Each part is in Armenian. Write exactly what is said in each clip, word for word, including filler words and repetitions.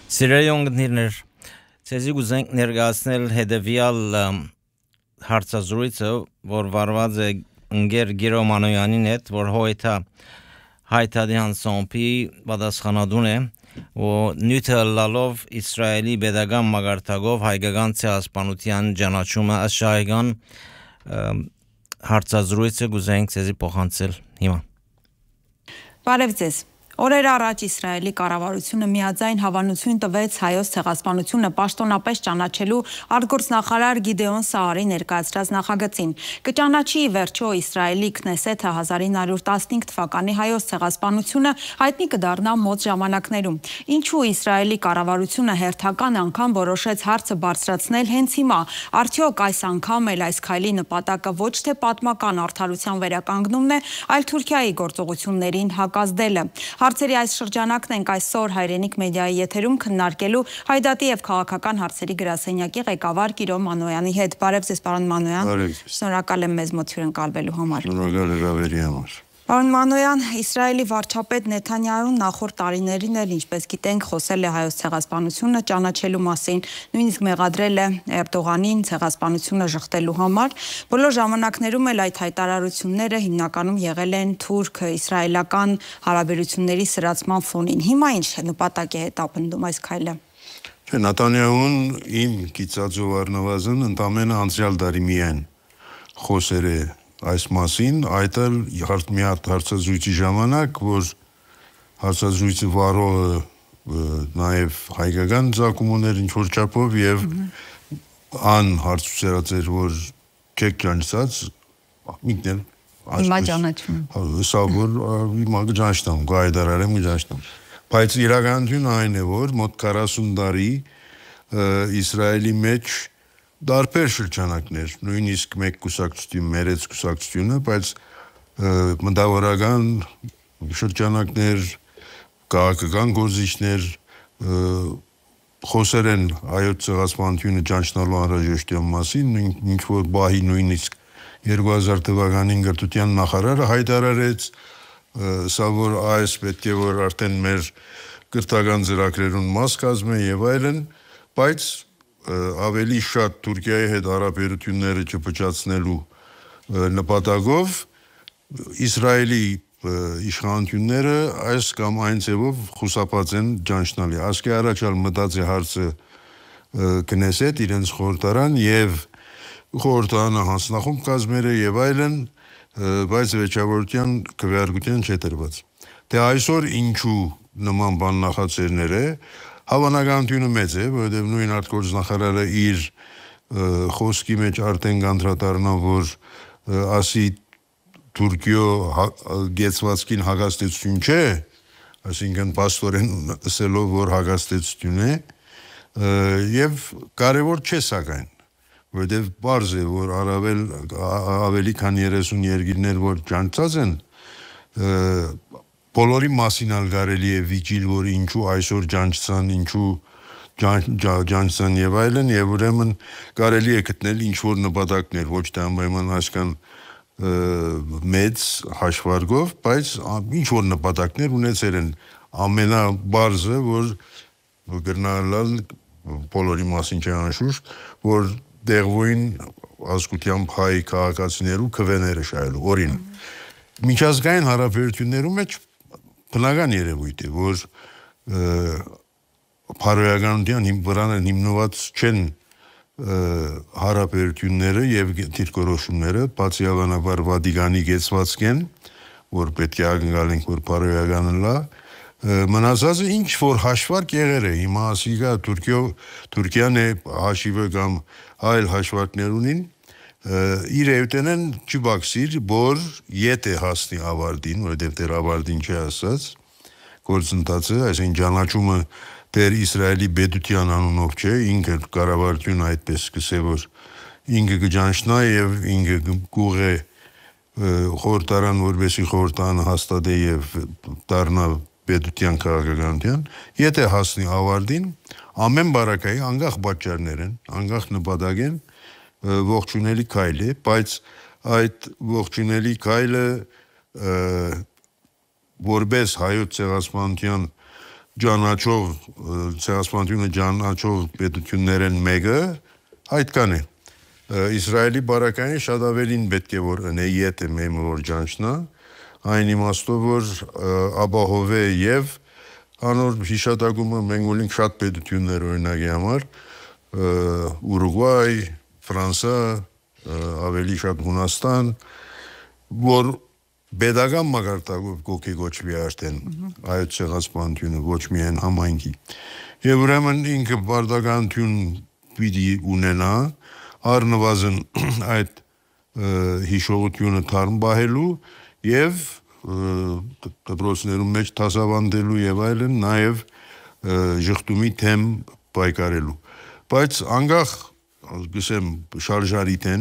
Սիրելի ունգընտիրներ, ցեզի գուզենք ներկայացնել հետևյալ հարցազրույցը, որ վարված է ընկեր Գիրո Մանոյանին հետ, որ հոյթա հայտարարյան սոմպի պատասխանատուն է, որ նյութը լալով Իսրայելի pedagogan մագարտակով հայկական ցեղասպանության ճանաչումը աշահական հարցազրույցը գուզենք ցեզի փոխանցել հիմա։ Բարև ձեզ։ Օրեր առաջ Իսրայելի կառավարությունը միաձայն հավանություն տվեց հայոց ցեղասպանությունը պաշտոնապես ճանաչելու արտգործնախարար Գիդեոն Սաարի ներկայացրած նախագծին։ Կճանաչի ի վերջո Իսրայելի Քնեսեթը հազար ինը հարյուր տասնհինգ թվականի հայոց ցեղասպանությունը հայտնի կդառնա մոտ ժամանակներում։ Ինչու Իսրայելի կառավարությունը հերթական անգամ որոշեց հարցը բարձրացնել հենց հիմա։ Արդյոք այս անգամ էլ այս քայլի նպատակը ոչ թե պատմական արդարության վերականգնումն է, այլ Թուրքիայի գործողություններին հակազդելը։ Հարցերի այս շրջանակն ենք այսօր հայրենիք մեդիայի եթերում քննարկելու Հայդատի եւ քաղաքական հարցերի գրասենյակի ղեկավար Գիրո Մանոյանի հետ։ Բարև ձեզ, պարոն Մանոյան։ Շնորհակալ եմ մեզ մոտ հյուրընկալվելու համար։ Շնորհակալ հրավերի համար։ Պարոն Մանոյան, Իսրայելի վարչապետ Նեթանյահուն նախորդ տարիներին էլ, ինչպես գիտենք, խոսել է հայոց ցեղասպանությունը ճանաչելու մասին, նույնիսկ մեղադրել է Էրդողանին ցեղասպանությունը շղթելու համար։ Բոլոր ժամանակներում էլ այդ հայտարարությունները հիմնականում եղել են թուրք-իսրայելական հարաբերությունների սրացման ֆոնին։ Հիմա ինչ նպատակ է հետապնդում այս քայլը։ Չէ, Նեթանյահուն իմ գիծածով առնվազն ընդամենը անցյալ տարի միայն խոսեր է այս մասին, այդ էլ մի հատ հարցազրույցի ժամանակ, որ հարցազրույցի վարողը նաև հայկական ծագում ուներ ինչ-որ չափով եւ ան հարցուցերած էր, որ չեք ճանաչած, ինքն Հիմա ճանաչում։ Հա, որ հիմա ճանաչում, գայդարարեմ ճանաչում։ Բայց իրականությունը այն է, որ մոտ քառասուն տարի Իսրայելի մեջ դարբեր շրջանակներ, նույնիսկ մեկ կուսակցություն, մերեց կուսակցությունը, բայց մտավորական շրջանակներ, քաղաքական գործիչներ խոսեր են հայոց ցեղասպանությունը ճանաչելու անհրաժեշտության մասին, ինչ որ բահի նույնիսկ երկու հազար թվականին գրթության նախարարը հայտարարեց, սա որ այս պետք է որ արդեն մեր կրթական ծրագրերուն մաս կազմի եւ այլն, բայց ավելի շատ Թուրքիայի հետ հարաբերությունները չփչացնելու նպատակով Իսրայելի իշխանությունները այս կամ այն ձևով խուսափած են ճանաչնալի։ Ասկի առաջալ մտածի հարցը Քնեսեթ իրենց խորհրդարան եւ խորհրդարանը հանձնախումբ կազմերը եւ այլն, բայց վեճավորության քվեարկության չետրված։ Դե այսօր ինչու նման բան նախաձեռներ է, հավանականությունը մեծ է, որովհետեւ նույն արտգործնախարարը իր խոսքի մեջ արդեն կանդրադառնա, որ ասի Թուրքիո գեցվածքին հագաստեցություն չէ, այսինքն պաստորեն ասելով, որ հագաստեցություն է, եւ կարեւոր չէ սակայն, որովհետեւ բարձ է, որ առավել ավելի քան երեսուն երկիրներ, որ ճանաչած են, բոլորի մասին ալ կարելի է վիճիլ, որ ինչու այսօր ճանաչсан, ինչու ճանաչсан եւ այլն, եւ ուրեմն կարելի է գտնել ինչ որ նպատակներ, ոչ թե անպայման այսքան մեծ հաշվարկով, բայց ինչ որ նպատակներ ունեցել են, ամենաբարձը, որ գրնալալ բոլորի մասին չէ անշուշտ, որ դեղվույն ազգությամբ հայ քաղաքացիներու քվեները շահելու, օրին։ Միջազգային հարաբերություններում մեջ բնական երևույթ է, որ բարոյականության վրան հիմնված չեն հարաբերությունները եւ դիրքորոշումները, բացի հավանաբար Վատիկանի գեցվածք են, որ պետք է ակնկալենք, որ բարոյական լա, մնացածը ինչ որ հաշվարկ եղեր է, հիմա ասիկա Թուրքիո, Թուրքիան է հաշիվը կամ այլ հաշվարկներ ունին, իր էվտենեն չբաքսիր, որ եթե հասնի ավարտին, որովհետև դեռ ավարտին չի ասած, գործընթացը, այսինքն ճանաչումը դեռ Իսրայելի պետության անունով չէ, ինքը կառավարությունը այդպես սկսե, որ ինքը կճանաչնա եւ ինքը կուղե խորհրդարան, որովհետեւ խորհրդարանը հաստատե եւ դառնա պետության քաղաքականության, եթե հասնի ավարտին, ամեն բարակայի անկախ պատճառներ են, անկախ նպատակ են, ողջունելի քայլ է, բայց այդ ողջունելի քայլը որպես հայոց ցեղասպանության ճանաչող ցեղասպանությունը ճանաչող պետություններ են մեկը այդ կան է Իսրայելի բարակային շատ ավելին պետք է որ ընե եթե մեմ որ ճանչնա այն իմաստով որ ապահովե եւ անոր հիշատակումը մենք ունենք շատ պետություններ օրինակի համար Ուրուգվայ, Ֆրանսա, ավելի շատ Հունաստան, որ Պետական մակարդակով կոկի գոչվի արդեն այդ ցեղասպանությունը ոչ միայն համայնքի եւ ուրեմն ինքը բարդականություն պիտի ունենա առնվազն այդ հիշողությունը թարմ բահելու եւ դպրոցներում մեջ դասավանդելու եւ այլն նաեւ ժխտումի թեմ պայքարելու բայց անգախ գսեմ շարժարիթեն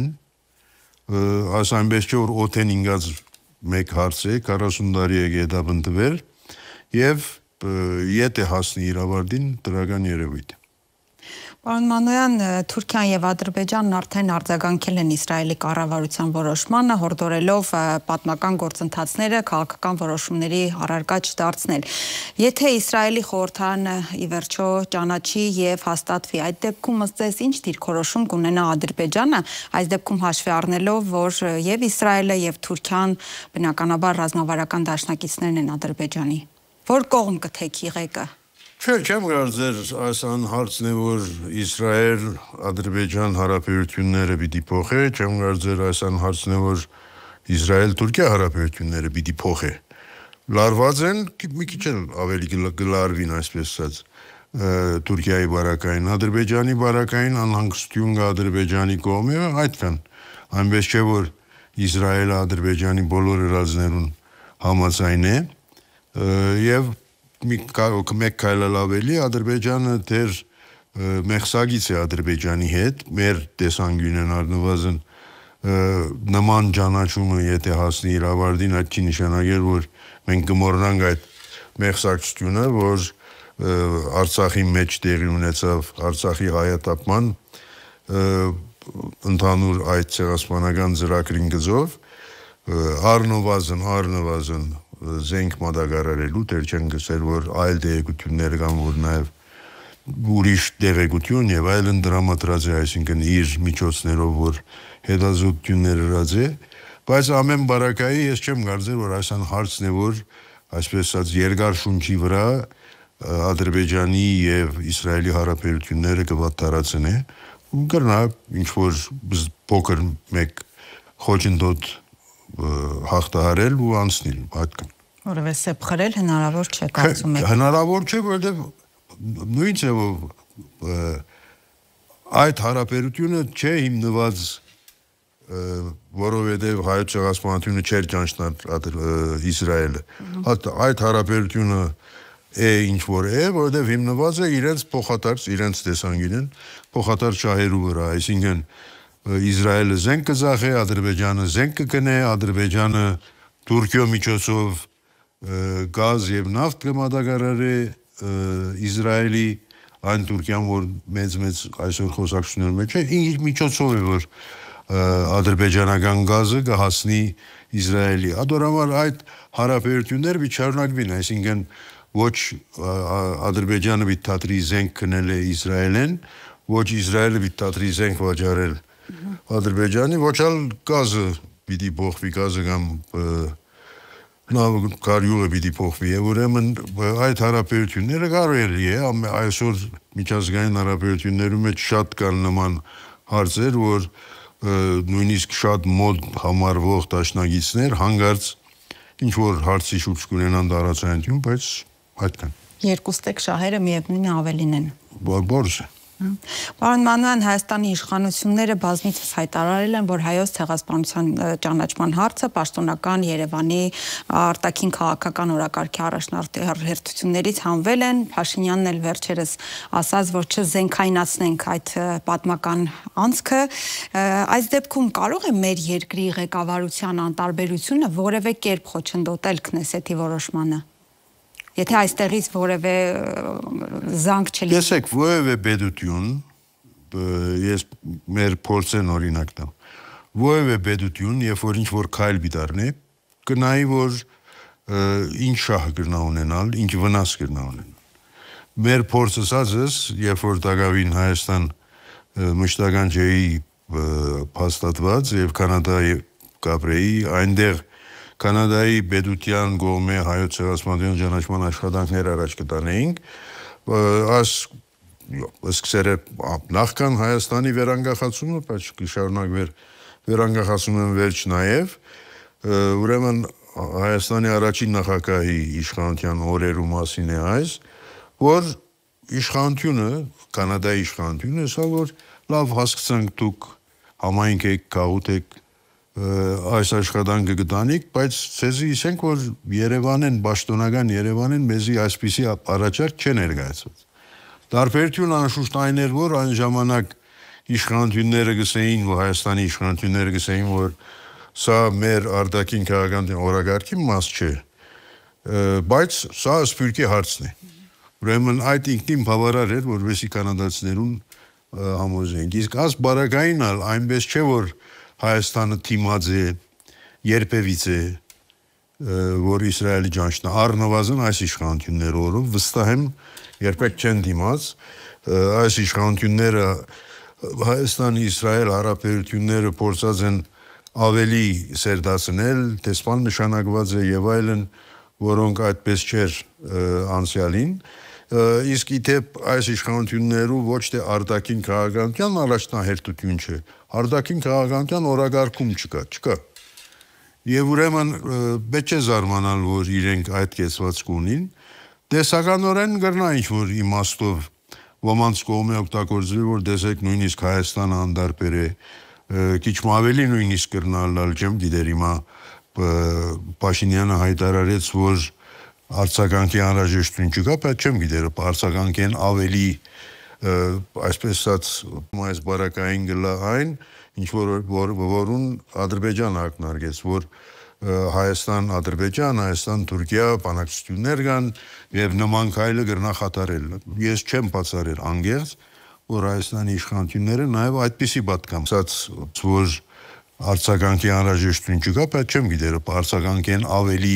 այս այնպես չէ որ օթեն ինգած մեկ հարց է քառասուն տարի է գետապ ընտրվել եւ եթե հասնի իր ավարտին դրական երևույթ Պարոն Մանոյան, Թուրքիան եւ Ադրբեջանն արդեն արձագանքել են Իսրայելի կառավարության որոշմանը, հորդորելով պատմական գործընթացները քաղաքական որոշումների առարկա չդարձնել։ Եթե Իսրայելի խորհրդարանը ի վերջո ճանաչի եւ հաստատվի, այդ դեպքում ըստ ինչ դիրքորոշում կունենա Ադրբեջանը, այս դեպքում հաշվի առնելով, որ եւ Իսրայելը եւ Թուրքիան բնականաբար ռազմավարական դաշնակիցներն են Ադրբեջանի։ Որ կողմ կթեքի ղեկը Չէ, չեմ կարծեր այս հարցն է, որ Իսրայել, Ադրբեջան հարաբերությունները պիտի փոխե, չեմ կարծեր այս հարցն է, որ Իսրայել-Թուրքիա հարաբերությունները պիտի փոխե։ Լարված են, մի քիչ էլ ավելի գլարվին, այսպես ասած, Թուրքիայի բարակային, Ադրբեջանի բարակային անհանգստություն կա Ադրբեջանի կողմը, այդքան։ Այնպես չէ, որ Իսրայելը Ադրբեջանի բոլոր հրազներուն համաձայն է, եւ մեկ քայլ ավելի Ադրբեջանը դեր մեղսագից է Ադրբեջանի հետ մեր տեսանկյունն առնվազն նման ճանաչումը եթե հասնի իր ավարտին այդ չի նշանակել որ մենք կմոռանանք այդ մեղսակցությունը որ Արցախի մեջ տեղի ունեցավ Արցախի հայատապման ընդհանուր այդ ցեղասպանական ծրագրին գծով առնվազն առնվազն զենք մատակարարելու դեր չեն գսել որ այլ դեղեցություններ կան որ նաև ուրիշ դեղեցություն եւ այլն դրամատրած է այսինքն իր միջոցներով որ հետազոտություններ հրած է բայց ամեն բարակայի ես չեմ կարծել որ այսան հարցն է որ այսպես ասած երկար շունչի վրա Ադրբեջանի եւ Իսրայելի հարաբերությունները կվատարածեն է ու կրնա ինչ որ փոքր մեկ խոչընդոտ հաղթահարել ու անցնել այդքան որովհետեւ սեփ խրել հնարավոր չէ կարծում եք հնարավոր չէ որովհետեւ նույն ձևով այդ հարաբերությունը չէ հիմնված որովհետեւ հայոց ցեղասպանությունը չէր ճանաչել Իսրայելը այդ հարաբերությունը է ինչ որ է որովհետեւ հիմնված է իրենց փոխադարձ իրենց տեսանկյունին փոխադարձ շահերու վրա այսինքն Իսրայելը զենք կզախե, Ադրբեջանը զենք կգնե, Ադրբեջանը Թուրքիո միջոցով գազ եւ նավթ կմատակարարի Իսրայելի այն Թուրքիան որ մեծ-մեծ այսօր խոսակցությունների մեջ է, իր միջոցով է որ ադրբեջանական գազը կհասնի Իսրայելի։ Ադորամար այդ հարաբերությունները վիճարնակվին, այսինքն ոչ Ադրբեջանը վիճատրի զենք կնել է Իսրայելեն, ոչ Իսրայելը վիճատրի զենք վաճառել Ադրբեջանի ոչ էլ գազը պիտի փոխվի գազը կամ նավ կարյուղը պիտի փոխվի եւ ուրեմն այդ հարաբերությունները կարելի է այսօր միջազգային հարաբերություններում մեջ շատ կան նման հարցեր որ նույնիսկ շատ մոտ համարվող դաշնակիցներ հանգարց ինչ որ հարցի շուրջ կունենան տարածայնություն բայց այդքան երկու ստեկ շահերը միևնույն ավելին են բորս Պարոն Մանոյան, Հայաստանի իշխանությունները բազմիցս հայտարարել են, որ հայոց ցեղասպանության ճանաչման հարցը պաշտոնական Երևանի արտաքին քաղաքական օրակարգի առաջնահերթություններից հանվել են, Փաշինյանն էլ վերջերս ասաց, որ չզենքայնացնենք այդ պատմական անցքը, այս դեպքում կարող է մեր երկրի ղեկավարության անտարբերությունը որևէ կերպ խոչընդոտել Քնեսեթի որոշմանը Եթե այստեղից որևէ զանգ չլինի Տեսեք, որևէ պետություն ես մեր փորձեն օրինակ տամ որևէ պետություն երբ որ ինչ որ քայլ բիդարնի կնայի որ ինչ շահ կգնա ունենալ ինչ վնաս կգնա ունենալ մեր փորձը ասած, երբ որ Տագավին Հայաստան մշտական ջեի փաստատված եւ Կանադայի կապրեի, այնտեղ Կանադայի պետության կողմէ հայոց ցեղասպանության ճանաչման աշխատանքներ առաջ կտանեինք, աս սկսել է նախքան Հայաստանի վերանգախացումը, բայց կշարունակվեր վերանգախացումը վերջ նաեւ, ուրեմն Հայաստանի առաջին նախագահի իշխանության օրերու մասին է այս, որ իշխանությունը, Կանադայի իշխանությունը, սա որ լավ հասկացանք դուք համայնք եք, քաղուտ եք, այս աշխատանքը գտանիք, բայց ցեզի իսենք, որ Երևանեն, պաշտոնական Երևանեն մեզի այսպիսի առաջարկ չէ ներկայացված։ Տարբերություն անշուշտ այն էր, որ այն ժամանակ իշխանությունները գսեին, որ Հայաստանի իշխանությունները գսեին, որ սա մեր արտաքին քաղաքական օրակարգի մաս չէ, բայց սա սփյուռքի հարցն է։ Ուրեմն այդ ինքնին բավարար էր, որովհետեւ կանադացիներուն համոզենք։ Իսկ աս բարակային ալ այնպես չէ, որ Հայաստանը թիմած է, երբևից է, որ Իսրայելի ճանչնա, առնվազն այս իշխանությունները օրը վստահ եմ երբեք չեն դիմաց, այս իշխանությունները Հայաստան-Իսրայել հարաբերությունները փորձած են ավելի սերտացնել, տեսփան նշանակված է եւ այլն, որոնք այդպես չէր անցյալին, իսկ իդեպ այս իշխանություններու ոչ թե արտաքին քաղաքականության առաջնահերթություն չէ, արտաքին քաղաքականության օրակարգում չկա, չկա։ Եվ ուրեմն պետք է զարմանալ, որ իրենք այդ կեցվածք ունին, տեսականորեն գրնա ինչ-որ իմաստով ոմանց կողմէ օգտագործվել, որ տեսեք նույնիսկ Հայաստանը անդարբեր է, քիչ ավելի նույնիսկ գրնալ, չեմ գիտեր հիմա Փաշինյանը հայտարարեց, որ արձագանքի անհրաժեշտություն չկա, բայց չեմ գիտեր, արձագանքեն ավելի այսպես ասած այս բարակային գլա այն, ինչ որ որուն Ադրբեջանը ակնարկեց, որ Հայաստան, Ադրբեջան, Հայաստան, Թուրքիա բանակցություններ կան եւ նման քայլը գրնա խաթարել։ Ես չեմ բացառել անգերց, որ Հայաստանի իշխանությունները նաեւ այդպիսի պատկամ, ասած որ արձագանքի անհրաժեշտություն չկա, բայց չեմ գիտեր, արձագանքեն ավելի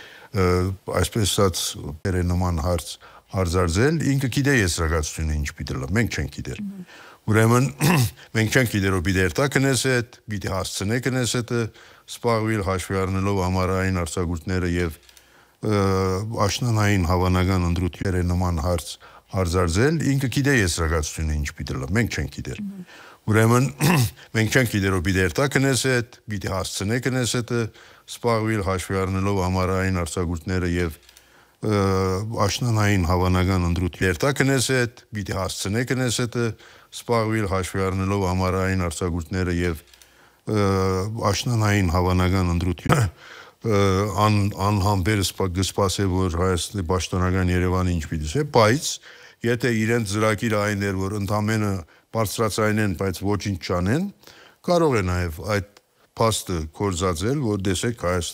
այսպես ասած դերը նման հարց արձարծել, ինքը գիտե եզրակացությունը ինչ պիտի լա, մենք չենք գիտեր։ Ուրեմն մենք չենք գիտեր, որ պիտի երթա կնեսետ, պիտի հասցնե կնեսետը սպաղվել հաշվի առնելով ամառային արձակուրդները եւ աշնանային հավանական ընդրությունները նման հարց արձարծել, ինքը գիտե եզրակացությունը ինչ պիտի լա, մենք չենք գիտեր։ Ուրեմն մենք չենք գիտեր, որ պիտի երթա կնեսետ, պիտի հասցնե կնեսետը սպաղվել հաշվի առնելով ամառային արձակուրդները եւ աշնանային հավանական ընդրություն երթա կնեսետ, պիտի հասցնե կնեսետը սպաղվել հաշվի առնելով ամառային արձակուրդները եւ աշնանային հավանական ընդրություն անհամբեր սպասե, որ Հայաստանի պաշտոնական Երևանը ինչ պիտի ասե, բայց եթե իրենց ծրագիրը այն էր, որ ընդամենը բարձրացնեն, բայց ոչինչ չանեն, կարող է նաեւ այդ փաստը կորզածել, որ դեսեք